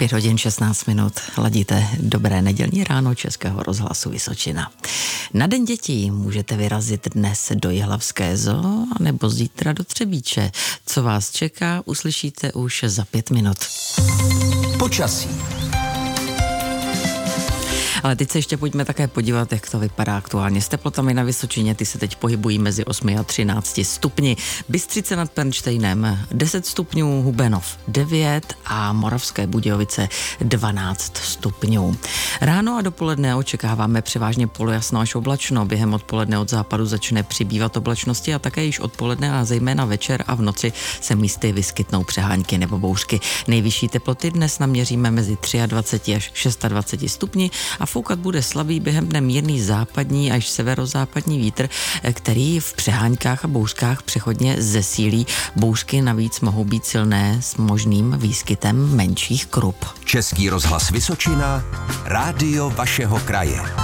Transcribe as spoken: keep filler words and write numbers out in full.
Pět hodin šestnáct minut, ladíte dobré nedělní ráno Českého rozhlasu Vysočina. Na Den dětí můžete vyrazit dnes do Jihlavské zoo nebo zítra do Třebíče. Co vás čeká, uslyšíte už za pět minut. Počasí. Ale teď se ještě pojďme také podívat, jak to vypadá aktuálně s teplotami na Vysočině. Ty se teď pohybují mezi osmi a třinácti stupni. Bystřice nad Pernštejnem deset stupňů, Hubenov devět a Moravské Budějovice dvanáct stupňů. Ráno a dopoledne očekáváme převážně polojasno až oblačno. Během odpoledne od západu začne přibývat oblačnosti a také již odpoledne a zejména večer a v noci se místy vyskytnou přehánky nebo bouřky. Nejvyšší teploty dnes naměříme mezi dvacet tři až dvacet šest stupni a foukat bude slabý, během dne mírný západní až severozápadní vítr, který v přeháňkách a bouřkách přechodně zesílí. Bouřky navíc mohou být silné s možným výskytem menších krup. Český rozhlas Vysočina, rádio vašeho kraje.